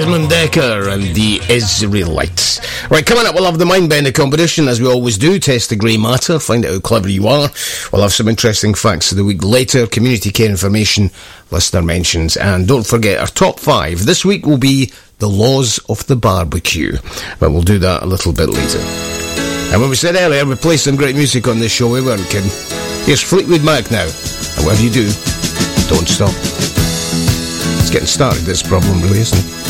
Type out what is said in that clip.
Desmond Decker and the Israelites. Right, coming up, we'll have the Mindbender competition, as we always do. Test the grey matter, find out how clever you are. We'll have some interesting facts of the week later, community care information, listener mentions, and don't forget our top 5 this week will be the laws of the barbecue, but we'll do that a little bit later. And when we said earlier, we play some great music on this show, we weren't kidding. Here's Fleetwood Mac now, and whatever you do, don't stop. It's getting started, this problem, really, isn't it?